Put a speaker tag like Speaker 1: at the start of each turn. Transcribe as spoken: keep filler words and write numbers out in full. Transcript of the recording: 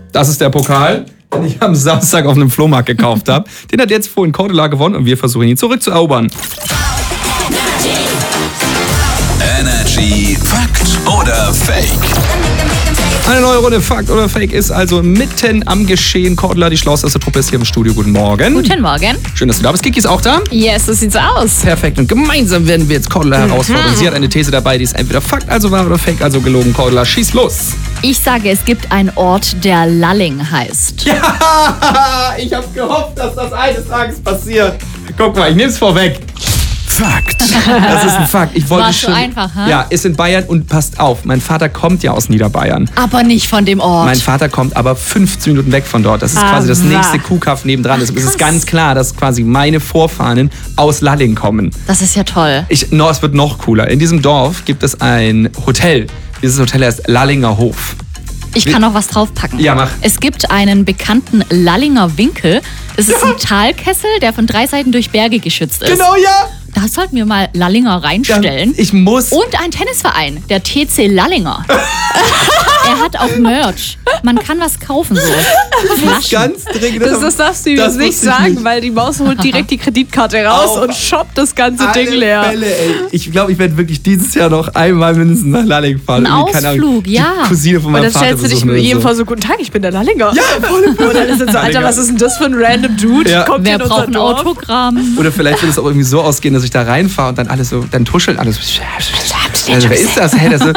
Speaker 1: das ist der Pokal, den ich am Samstag auf einem Flohmarkt gekauft habe. Den hat jetzt vorhin Cordula gewonnen und wir versuchen ihn zurückzuerobern.
Speaker 2: Energy Fakt oder Fake?
Speaker 1: Eine neue Runde Fakt oder Fake ist also mitten am Geschehen. Cordula, die schlauste Truppe, ist hier im Studio. Guten Morgen.
Speaker 3: Guten Morgen.
Speaker 1: Schön, dass du da bist. Kiki ist auch da.
Speaker 3: Yes, so sieht's aus.
Speaker 1: Perfekt. Und gemeinsam werden wir jetzt Cordula herausfordern. Sie hat eine These dabei, die ist entweder Fakt, also wahr oder Fake, also gelogen. Cordula, schieß los.
Speaker 3: Ich sage, es gibt einen Ort, der Lalling heißt.
Speaker 1: Ja, ich habe gehofft, dass das eines Tages passiert. Guck mal, ich nehme es vorweg.
Speaker 2: Fakt.
Speaker 1: Das ist ein Fakt. Ich wollte
Speaker 3: War so
Speaker 1: schon.
Speaker 3: einfach, ha?
Speaker 1: Ja, ist in Bayern und passt auf. Mein Vater kommt ja aus Niederbayern.
Speaker 3: Aber nicht von dem Ort.
Speaker 1: Mein Vater kommt aber fünfzehn Minuten weg von dort. Das ist
Speaker 3: Ah,
Speaker 1: quasi das
Speaker 3: wahr.
Speaker 1: nächste Kuhkaff nebendran. Deshalb ist es ganz klar, dass quasi meine Vorfahren aus Lalling kommen.
Speaker 3: Das ist ja toll.
Speaker 1: Ich, no, es wird noch cooler. In diesem Dorf gibt es ein Hotel. Dieses Hotel heißt Lallinger Hof.
Speaker 3: Ich kann noch was draufpacken.
Speaker 1: Ja, mach.
Speaker 3: Es gibt einen bekannten Lallinger Winkel. Das ist ein Talkessel, der von drei Seiten durch Berge geschützt ist.
Speaker 1: Genau, ja.
Speaker 3: Da sollten wir mal Lallinger reinstellen.
Speaker 1: Ich muss.
Speaker 3: Und ein Tennisverein, der T C Lallinger. Er hat auch Merch. Man kann was kaufen so. Flaschen.
Speaker 1: Ganz dringend.
Speaker 4: Das, das darfst du
Speaker 1: das
Speaker 4: jetzt nicht
Speaker 1: wusste ich
Speaker 4: sagen,
Speaker 1: nicht.
Speaker 4: weil die Maus holt direkt die Kreditkarte raus
Speaker 1: Auf
Speaker 4: und shoppt das ganze
Speaker 1: Alle
Speaker 4: Ding leer.
Speaker 1: Fälle, ey. Ich glaube, ich werde wirklich dieses Jahr noch einmal mindestens nach Lalling fahren.
Speaker 3: Ein
Speaker 1: Irgendwie, keine Ahnung,
Speaker 3: Ausflug,
Speaker 1: die
Speaker 3: ja.
Speaker 1: Cousine von
Speaker 4: Und
Speaker 1: meinem
Speaker 4: dann
Speaker 1: Vater
Speaker 4: stellst du dich
Speaker 1: besuchen
Speaker 4: mit
Speaker 1: oder
Speaker 4: jedem
Speaker 1: so.
Speaker 4: vor so, guten Tag, ich bin der Lallinger.
Speaker 1: Ja, voll, voll.
Speaker 4: Und dann ist jetzt so, Alter, was ist denn das für ein random Dude?
Speaker 1: Ja.
Speaker 4: Kommt
Speaker 3: Wer
Speaker 4: in unser
Speaker 3: braucht ein
Speaker 4: Dorf?
Speaker 3: Autogramm?
Speaker 1: Oder vielleicht wird es auch irgendwie so ausgehen, dass ich da reinfahre und dann alles so, dann tuscheln alles. Also, wer ist das? Hey, das ist